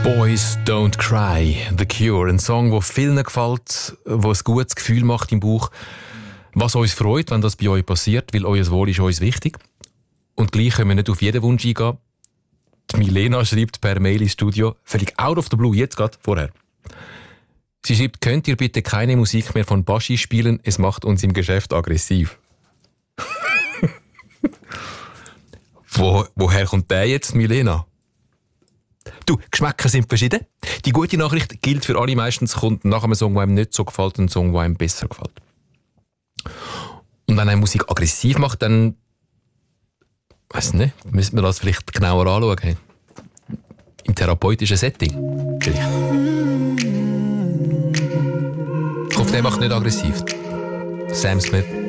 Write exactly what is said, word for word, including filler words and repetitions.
Boys Don't Cry, The Cure. Ein Song, der vielen gefällt, der ein gutes Gefühl macht im Bauch. Was uns freut, wenn das bei euch passiert, weil euer Wohl ist uns wichtig. Und gleich können wir nicht auf jeden Wunsch eingehen. Die Milena schreibt per Mail ins Studio, völlig out of the blue, jetzt gerade, vorher. Sie schreibt, könnt ihr bitte keine Musik mehr von Baschi spielen? Es macht uns im Geschäft aggressiv. Wo, woher kommt der jetzt, Milena? Du, Geschmäcker sind verschieden. Die gute Nachricht gilt für alle. Meistens kommt nach einem Song, der einem nicht so gefällt, ein Song, der einem besser gefällt. Und wenn eine Musik aggressiv macht, dann weiss nicht, müssen wir das vielleicht genauer anschauen. Im therapeutischen Setting. Vielleicht. Ich hoffe, der macht nicht aggressiv. Sam Smith.